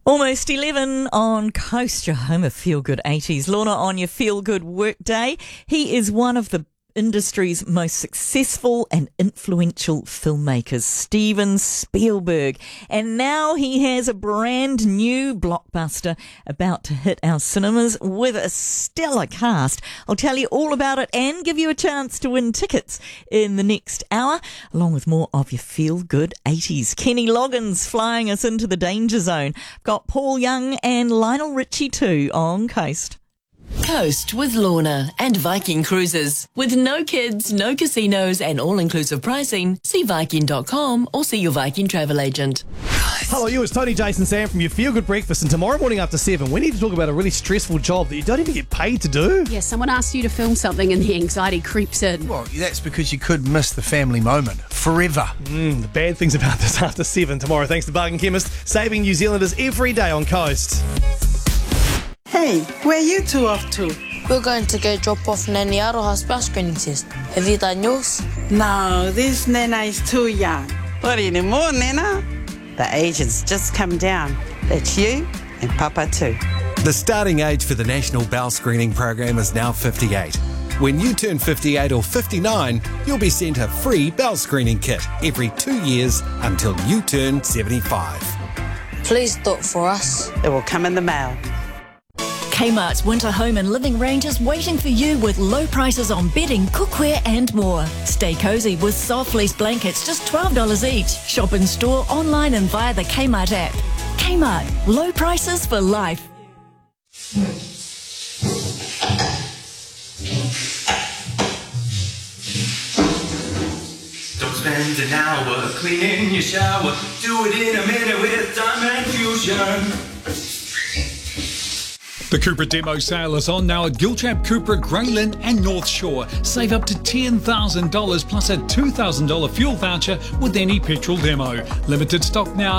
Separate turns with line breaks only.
Almost 11 on Coast, your home of Feel Good 80s. Lorna on your Feel Good Workday. He is one of the industry's most successful and influential filmmakers, Steven Spielberg. And now he has a brand new blockbuster about to hit our cinemas with a stellar cast. I'll tell you all about it and give you a chance to win tickets in the next hour, along with more of your Feel Good 80s. Kenny Loggins flying us into the danger zone. Got Paul Young and Lionel Richie too on Coast.
Coast with Lorna and Viking Cruises. With no kids, no casinos and all-inclusive pricing, see Viking.com or see your Viking travel agent.
Hello, it's Tony, Jason, Sam from your Feel Good Breakfast, and tomorrow morning after 7, we need to talk about a really stressful job that you don't even get paid to do.
Yeah, someone asks you to film something and the anxiety creeps in.
Well, that's because you could miss the family moment forever.
The bad things about this after 7 tomorrow, thanks to Bargain Chemist, saving New Zealanders every day on Coast.
Hey, where are you two off to?
We're going to go drop off Nanny Aroha's bus screening test. Have you done yours?
No, this Nana is too young. Not anymore, Nana. The age has just come down. That's you and Papa too.
The starting age for the National Bowel Screening Program is now 58. When you turn 58 or 59, you'll be sent a free bowel screening kit every 2 years until you turn 75.
Please do it for us.
It will come in the mail.
Kmart's winter home and living range is waiting for you with low prices on bedding, cookware and more. Stay cosy with soft fleece blankets, just $12 each. Shop in store, online and via the Kmart app. Kmart, low prices for life.
Don't spend an hour cleaning your shower. Do it in a minute with Diamond Fusion.
The Cupra demo sale is on now at Giltrap, Cupra, Greyland and North Shore. Save up to $10,000 plus a $2,000 fuel voucher with any petrol demo. Limited stock now.